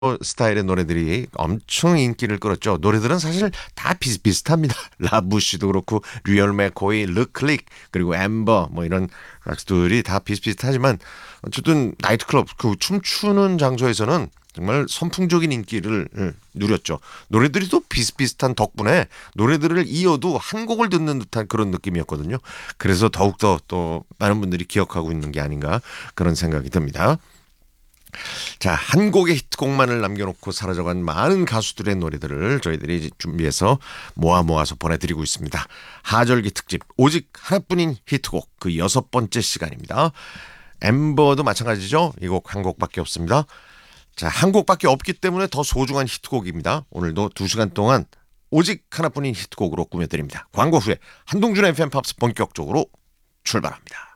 스타일의 노래들이 엄청 인기를 끌었죠. 노래들은 사실 다 비슷비슷합니다. 라부시도 그렇고 리얼 맥코이, 르클릭 그리고 엠버 뭐 이런 가수들이 다 비슷비슷하지만 어쨌든 나이트클럽 그 춤추는 장소에서는 정말 선풍적인 인기를 누렸죠. 노래들이 또 비슷비슷한 덕분에 노래들을 이어도 한 곡을 듣는 듯한 그런 느낌이었거든요. 그래서 더욱더 또 많은 분들이 기억하고 있는 게 아닌가 그런 생각이 듭니다. 자, 한 곡의 히트곡만을 남겨놓고 사라져간 많은 가수들의 노래들을 저희들이 준비해서 모아서 보내드리고 있습니다. 하절기 특집 오직 하나뿐인 히트곡 그 6번째 시간입니다. 엠버도 마찬가지죠. 이 곡 한 곡밖에 없습니다. 자, 한 곡밖에 없기 때문에 더 소중한 히트곡입니다. 오늘도 2시간 동안 오직 하나뿐인 히트곡으로 꾸며드립니다. 광고 후에 한동준의 FM 팝스 본격적으로 출발합니다.